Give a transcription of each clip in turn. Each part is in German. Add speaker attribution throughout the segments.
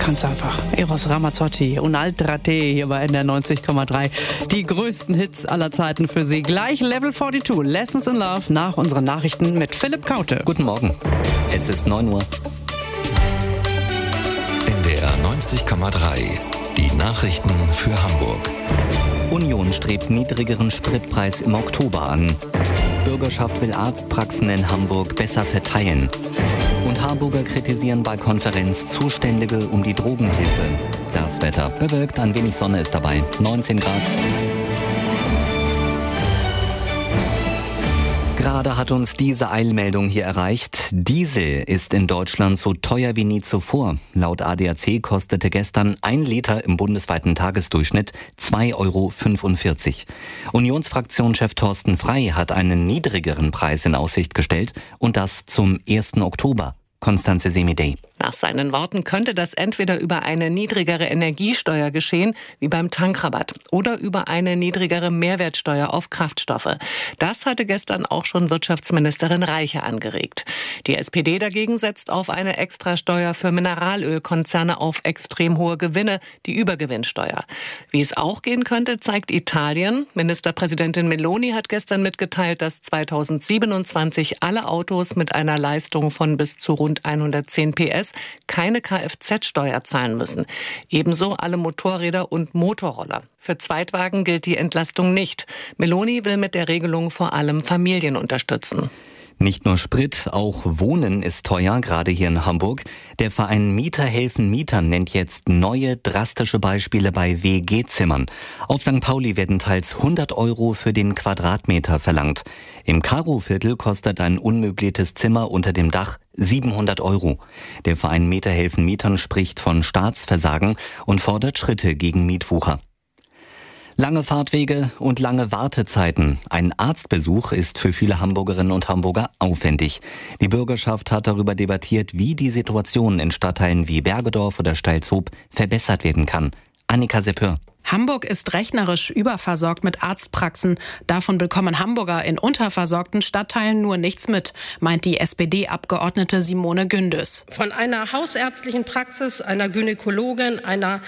Speaker 1: Kann's einfach. Eros Ramazzotti und Un'altra te hier bei NDR 90,3. Die größten Hits aller Zeiten für Sie. Gleich Level 42, Lessons in Love, nach unseren Nachrichten mit Philipp Kaute.
Speaker 2: Guten Morgen. Es ist 9 Uhr.
Speaker 3: NDR 90,3. Die Nachrichten für Hamburg.
Speaker 2: Union strebt niedrigeren Spritpreis im Oktober an. Bürgerschaft will Arztpraxen in Hamburg besser verteilen. Und Harburger kritisieren bei Konferenz Zuständige um die Drogenhilfe. Das Wetter bewölkt, ein wenig Sonne ist dabei. 19 Grad. Gerade hat uns diese Eilmeldung hier erreicht. Diesel ist in Deutschland so teuer wie nie zuvor. Laut ADAC kostete gestern 1 Liter im bundesweiten Tagesdurchschnitt 2,45 €. Unionsfraktionschef Thorsten Frey hat einen niedrigeren Preis in Aussicht gestellt und das zum 1. Oktober. Constanze Semidey.
Speaker 4: Nach seinen Worten könnte das entweder über eine niedrigere Energiesteuer geschehen, wie beim Tankrabatt, oder über eine niedrigere Mehrwertsteuer auf Kraftstoffe. Das hatte gestern auch schon Wirtschaftsministerin Reiche angeregt. Die SPD dagegen setzt auf eine Extrasteuer für Mineralölkonzerne auf extrem hohe Gewinne, die Übergewinnsteuer. Wie es auch gehen könnte, zeigt Italien. Ministerpräsidentin Meloni hat gestern mitgeteilt, dass 2027 alle Autos mit einer Leistung von bis zu rund 110 PS keine Kfz-Steuer zahlen müssen. Ebenso alle Motorräder und Motorroller. Für Zweitwagen gilt die Entlastung nicht. Meloni will mit der Regelung vor allem Familien unterstützen.
Speaker 2: Nicht nur Sprit, auch Wohnen ist teuer, gerade hier in Hamburg. Der Verein Mieter helfen Mietern nennt jetzt neue, drastische Beispiele bei WG-Zimmern. Auf St. Pauli werden teils 100 € für den Quadratmeter verlangt. Im Karo-Viertel kostet ein unmöbliertes Zimmer unter dem Dach 700 €. Der Verein Mieter helfen Mietern spricht von Staatsversagen und fordert Schritte gegen Mietwucher. Lange Fahrtwege und lange Wartezeiten. Ein Arztbesuch ist für viele Hamburgerinnen und Hamburger aufwendig. Die Bürgerschaft hat darüber debattiert, wie die Situation in Stadtteilen wie Bergedorf oder Steilshoop verbessert werden kann. Annika Seppör.
Speaker 5: Hamburg ist rechnerisch überversorgt mit Arztpraxen. Davon bekommen Hamburger in unterversorgten Stadtteilen nur nichts mit, meint die SPD-Abgeordnete Simone Gündüz.
Speaker 6: Von einer hausärztlichen Praxis, einer Gynäkologin, einer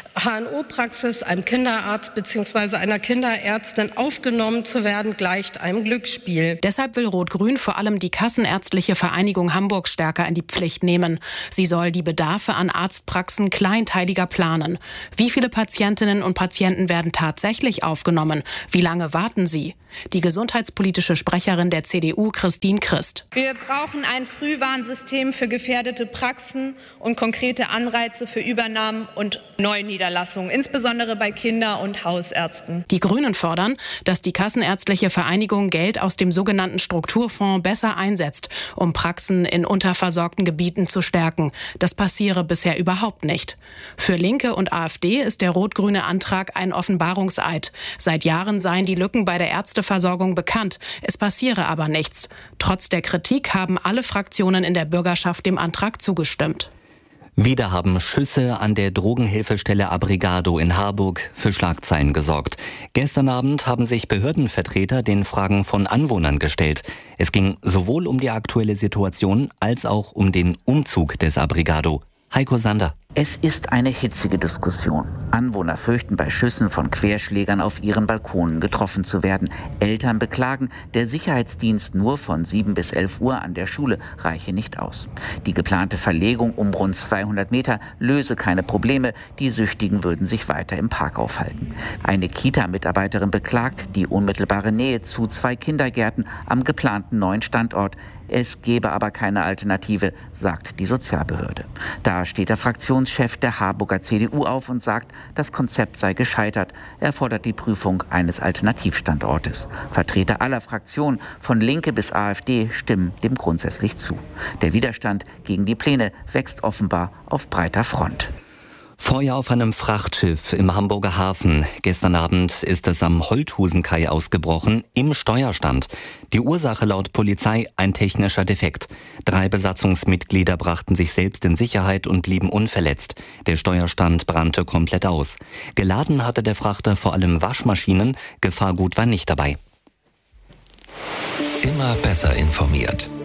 Speaker 6: HNO-Praxis, einem Kinderarzt bzw. einer Kinderärztin aufgenommen zu werden, gleicht einem Glücksspiel.
Speaker 5: Deshalb will Rot-Grün vor allem die Kassenärztliche Vereinigung Hamburg stärker in die Pflicht nehmen. Sie soll die Bedarfe an Arztpraxen kleinteiliger planen. Wie viele Patientinnen und Patienten werden tatsächlich aufgenommen? Wie lange warten sie? Die gesundheitspolitische Sprecherin der CDU, Christine Christ.
Speaker 7: Wir brauchen ein Frühwarnsystem für gefährdete Praxen und konkrete Anreize für Übernahmen und Neuniederlassungen, insbesondere bei Kinder- und Hausärzten.
Speaker 5: Die Grünen fordern, dass die Kassenärztliche Vereinigung Geld aus dem sogenannten Strukturfonds besser einsetzt, um Praxen in unterversorgten Gebieten zu stärken. Das passiere bisher überhaupt nicht. Für Linke und AfD ist der rot-grüne Antrag ein Offenbarungseid. Seit Jahren seien die Lücken bei der Ärzteversorgung bekannt. Es passiere aber nichts. Trotz der Kritik haben alle Fraktionen in der Bürgerschaft dem Antrag zugestimmt.
Speaker 2: Wieder haben Schüsse an der Drogenhilfestelle Abrigado in Harburg für Schlagzeilen gesorgt. Gestern Abend haben sich Behördenvertreter den Fragen von Anwohnern gestellt. Es ging sowohl um die aktuelle Situation als auch um den Umzug des Abrigado. Heiko Sander.
Speaker 8: Es ist eine hitzige Diskussion. Anwohner fürchten, bei Schüssen von Querschlägern auf ihren Balkonen getroffen zu werden. Eltern beklagen, der Sicherheitsdienst nur von 7 bis 11 Uhr an der Schule reiche nicht aus. Die geplante Verlegung um rund 200 Meter löse keine Probleme. Die Süchtigen würden sich weiter im Park aufhalten. Eine Kita-Mitarbeiterin beklagt die unmittelbare Nähe zu 2 Kindergärten am geplanten neuen Standort. Es gebe aber keine Alternative, sagt die Sozialbehörde. Da steht der Fraktionschef der Harburger CDU auf und sagt, das Konzept sei gescheitert. Er fordert die Prüfung eines Alternativstandortes. Vertreter aller Fraktionen, von Linke bis AfD, stimmen dem grundsätzlich zu. Der Widerstand gegen die Pläne wächst offenbar auf breiter Front.
Speaker 2: Feuer auf einem Frachtschiff im Hamburger Hafen. Gestern Abend ist es am Holthusenkai ausgebrochen, im Steuerstand. Die Ursache laut Polizei ein technischer Defekt. 3 Besatzungsmitglieder brachten sich selbst in Sicherheit und blieben unverletzt. Der Steuerstand brannte komplett aus. Geladen hatte der Frachter vor allem Waschmaschinen. Gefahrgut war nicht dabei.
Speaker 3: Immer besser informiert.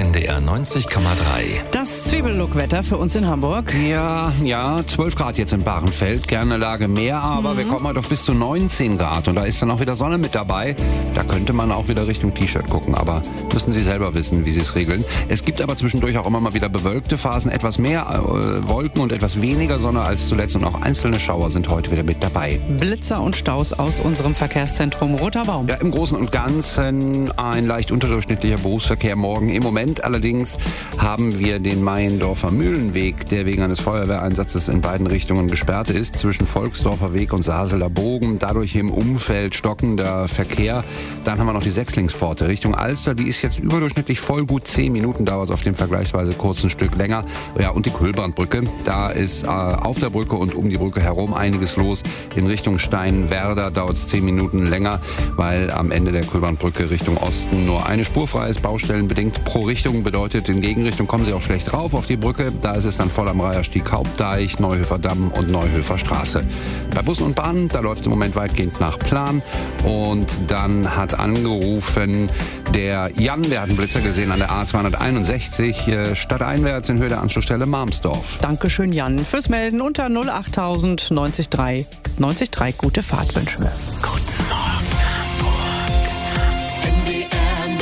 Speaker 3: NDR 90,3.
Speaker 1: Das Zwiebellook-Wetter für uns in Hamburg.
Speaker 9: Ja, 12 Grad jetzt in Bahrenfeld, gerne Lage mehr, aber wir kommen halt auf bis zu 19 Grad und da ist dann auch wieder Sonne mit dabei. Da könnte man auch wieder Richtung T-Shirt gucken, aber müssen Sie selber wissen, wie Sie es regeln. Es gibt aber zwischendurch auch immer mal wieder bewölkte Phasen, etwas mehr Wolken und etwas weniger Sonne als zuletzt und auch einzelne Schauer sind heute wieder mit dabei.
Speaker 1: Blitzer und Staus aus unserem Verkehrszentrum Roter Baum.
Speaker 9: Ja, im Großen und Ganzen ein leicht unterdurchschnittlicher Berufsverkehr morgen. Im Moment allerdings haben wir den Meiendorfer Mühlenweg, der wegen eines Feuerwehreinsatzes in beiden Richtungen gesperrt ist, zwischen Volksdorfer Weg und Saseler Bogen. Dadurch im Umfeld stockender Verkehr. Dann haben wir noch die Sechslingspforte Richtung Alster. Die ist jetzt überdurchschnittlich voll, gut 10 Minuten dauert es auf dem vergleichsweise kurzen Stück länger. Ja, und die Kühlbrandbrücke. Da ist auf der Brücke und um die Brücke herum einiges los. In Richtung Steinwerder dauert es 10 Minuten länger, weil am Ende der Kühlbrandbrücke Richtung Osten nur eine Spur frei ist, baustellenbedingt pro Richtung. Bedeutet, in Gegenrichtung kommen Sie auch schlecht rauf auf die Brücke. Da ist es dann voll am Reiherstieg Hauptdeich, Neuhöfer Damm und Neuhöfer Straße. Bei Bussen und Bahnen, da läuft es im Moment weitgehend nach Plan. Und dann hat angerufen der Jan, der hat einen Blitzer gesehen an der A261 stadteinwärts in Höhe der Anschlussstelle Marmsdorf.
Speaker 1: Dankeschön, Jan, fürs Melden unter 08000 90 3 90 3. Gute Fahrt wünschen wir.
Speaker 3: Guten Morgen, Hamburg. NDR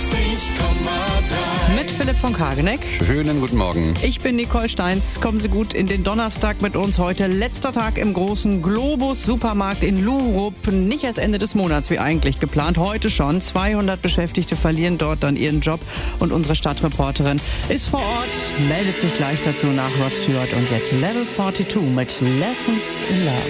Speaker 3: 90,3.
Speaker 1: Mit Philipp von Kageneck.
Speaker 9: Schönen guten Morgen.
Speaker 1: Ich bin Nicole Steins. Kommen Sie gut in den Donnerstag mit uns. Heute letzter Tag im großen Globus-Supermarkt in Lurup. Nicht erst Ende des Monats, wie eigentlich geplant. Heute schon. 200 Beschäftigte verlieren dort dann ihren Job. Und unsere Stadtreporterin ist vor Ort, meldet sich gleich dazu nach Rod Stewart. Und jetzt Level 42 mit Lessons in Love.